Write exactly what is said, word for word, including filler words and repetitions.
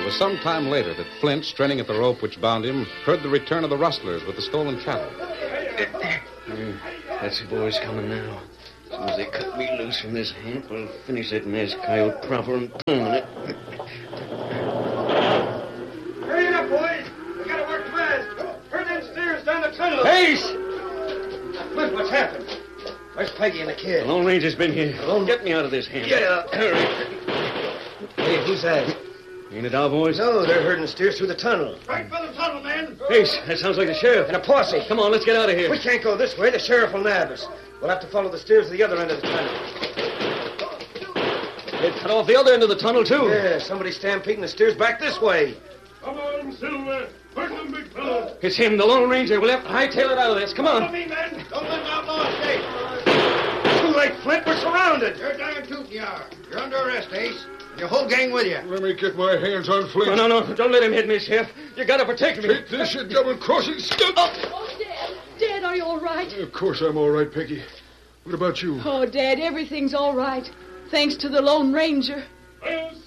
was some time later that Flint, straining at the rope which bound him, heard the return of the rustlers with the stolen cattle. Mm, that's the boys coming now. As soon as they cut me loose from this hamp, I'll finish that mass coyote proper and permanent. Hurry it up, boys. We gotta work fast. Turn them steers down the tunnel. Pace! Flint, what's happened? Where's Peggy and the kid? The Lone Ranger's been here. Lone- Get me out of this hamp. Yeah. Hurry. Hey, who's that? Ain't it our boys? No, they're herding steers through the tunnel. Right for the tunnel, man. Pace, that sounds like the sheriff. And a posse. Come on, let's get out of here. We can't go this way. The sheriff will nab us. We'll have to follow the steers to the other end of the tunnel. They've cut off the other end of the tunnel, too. Yeah, somebody's stampeding the steers back this way. Come on, Silver. Hurt them, big fellow. It's him, the Lone Ranger. We'll have to hightail it out of this. Come Follow on. me, man. Don't let the outlaw escape. Too late, Flint. We're surrounded. You're darn tootin' you are. You're under arrest, Ace. And your whole gang with you. Let me get my hands on Flint. No, no, no. Don't let him hit me, Sheriff. You gotta protect me. Take this, you double-crossing stunt. Oh, Dad. Dad, are you all right? Of course I'm all right, Peggy. What about you? Oh, Dad, everything's all right. Thanks to the Lone Ranger. Well,